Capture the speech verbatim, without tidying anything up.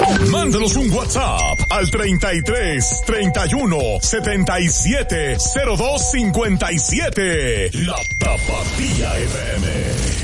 Mándanos un WhatsApp al treinta y tres, treinta y uno, setenta y siete, cero dos cincuenta y siete. La Tapatía F M.